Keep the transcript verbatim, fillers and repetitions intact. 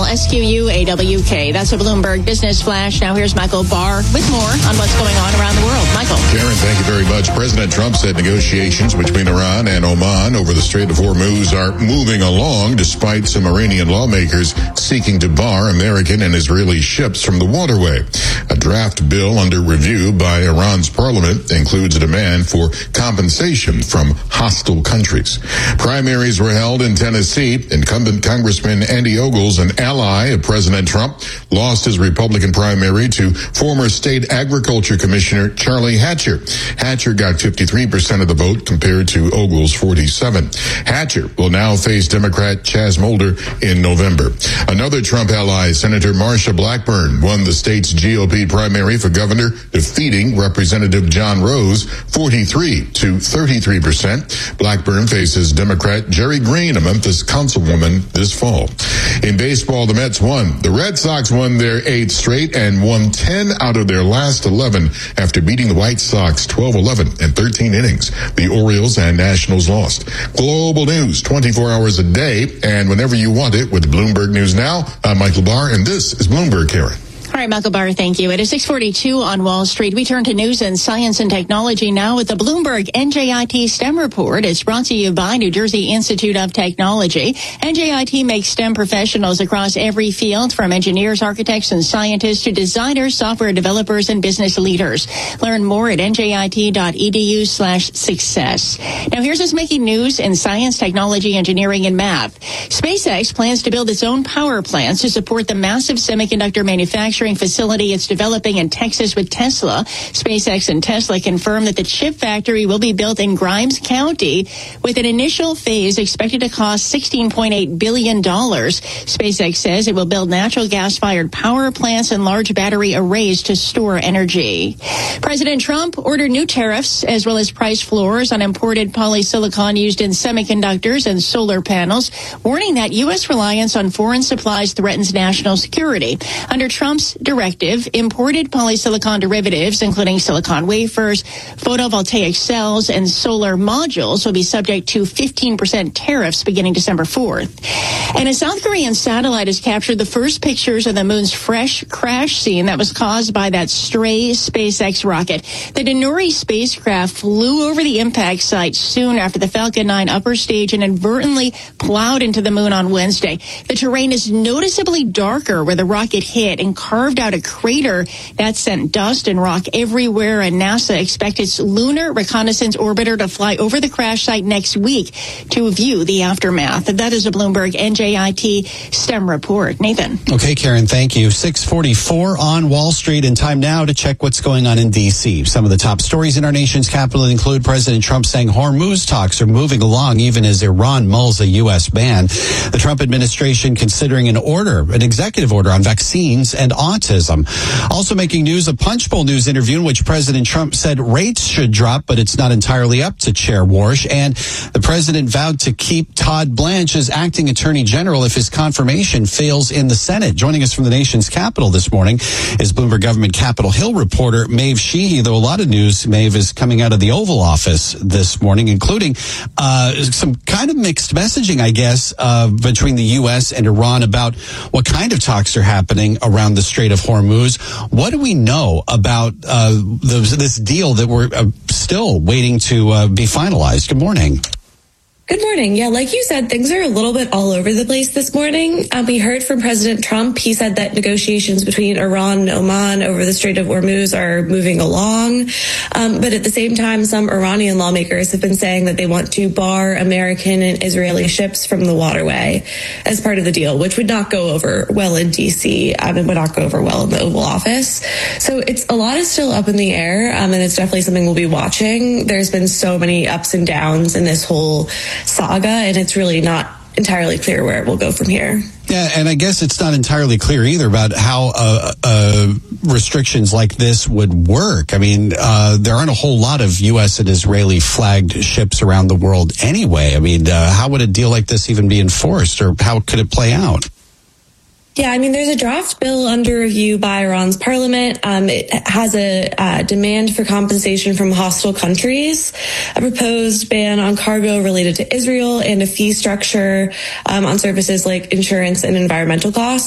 S Q U A W K. That's a Bloomberg Business Flash. Now here's Michael Barr with more on what's going on around the world. Michael. Karen, thank you very much. President Trump said negotiations between Iran and Oman over the Strait of Hormuz are moving along despite some Iranian lawmakers seeking to bar American and Israeli ships from the waterway. A draft bill under review by Iran's parliament includes a demand for compensation from hostile countries. Primaries were held in Tennessee. Incumbent Congressman Andy Ogles, an ally of President Trump, lost his Republican primary to former State Agriculture Commissioner Charlie Hatcher. Hatcher got fifty-three percent of the vote compared to Ogles' forty-seven. Hatcher will now face Democrat Chaz Mulder in November. Another Trump ally, Senator Marsha Blackburn, won the state's G O P primary for governor, defeating Representative John Rose forty-three to thirty-three percent. Blackburn faces Democrat Jerry Green, a Memphis councilwoman, this fall. In baseball, the Mets won. The Red Sox won their eighth straight and won ten out of their last eleven after beating the White Sox twelve eleven in thirteen innings. The Orioles and Nationals lost. Global news twenty-four hours a day and whenever you want it with Bloomberg News Now. I'm Michael Barr, and this is Bloomberg, Karen. All right, Michael Barr, thank you. It is six forty-two on Wall Street. We turn to news and science and technology now with the Bloomberg N J I T STEM report. It's brought to you by New Jersey Institute of Technology. N J I T makes STEM professionals across every field, from engineers, architects, and scientists to designers, software developers, and business leaders. Learn more at njit.edu slash success. Now, here's what's making news in science, technology, engineering, and math. SpaceX plans to build its own power plants to support the massive semiconductor manufacturing facility it's developing in Texas with Tesla. SpaceX and Tesla confirmed that the chip factory will be built in Grimes County with an initial phase expected to cost sixteen point eight billion dollars. SpaceX says it will build natural gas-fired power plants and large battery arrays to store energy. President Trump ordered new tariffs as well as price floors on imported polysilicon used in semiconductors and solar panels, warning that U S reliance on foreign supplies threatens national security. Under Trump's directive, imported polysilicon derivatives, including silicon wafers, photovoltaic cells, and solar modules, will be subject to fifteen percent tariffs beginning December fourth. And a South Korean satellite has captured the first pictures of the moon's fresh crash scene that was caused by that stray SpaceX rocket. The Danuri spacecraft flew over the impact site soon after the Falcon nine upper stage and inadvertently plowed into the moon on Wednesday. The terrain is noticeably darker where the rocket hit and carved out a crater that sent dust and rock everywhere, and NASA expects its lunar reconnaissance orbiter to fly over the crash site next week to view the aftermath. That is a Bloomberg N J I T STEM report. Nathan. Okay, Karen, thank you. six forty-four on Wall Street, and time now to check what's going on in D C. Some of the top stories in our nation's capital include President Trump saying Hormuz talks are moving along even as Iran mulls a U S ban. The Trump administration considering an order, an executive order on vaccines and autism. Also making news, a Punchbowl News interview in which President Trump said rates should drop, but it's not entirely up to Chair Warsh. And the president vowed to keep Todd Blanche as acting attorney general if his confirmation fails in the Senate. Joining us from the nation's capital this morning is Bloomberg Government Capitol Hill reporter Maeve Sheehy, though a lot of news, Maeve, is coming out of the Oval Office this morning, including uh, some kind of mixed messaging, I guess, uh, between the U S and Iran about what kind of talks are happening around the Strait of Hormuz. What do we know about uh, the, this deal that we're uh, still waiting to uh, be finalized? Good morning. Good morning. Yeah, like you said, things are a little bit all over the place this morning. Um, we heard from President Trump. He said that negotiations between Iran and Oman over the Strait of Hormuz are moving along. Um, but at the same time, some Iranian lawmakers have been saying that they want to bar American and Israeli ships from the waterway as part of the deal, which would not go over well in D C um, and would not go over well in the Oval Office. So it's a lot is still up in the air, um, and it's definitely something we'll be watching. There's been so many ups and downs in this whole saga, and it's really not entirely clear where it will go from here. Yeah, and I guess it's not entirely clear either about how uh, uh, restrictions like this would work. I mean, uh, there aren't a whole lot of U S and Israeli flagged ships around the world anyway. I mean, uh, how would a deal like this even be enforced, or how could it play out? Yeah, I mean, there's a draft bill under review by Iran's parliament. Um, it has a uh, demand for compensation from hostile countries, a proposed ban on cargo related to Israel, and a fee structure um, on services like insurance and environmental costs.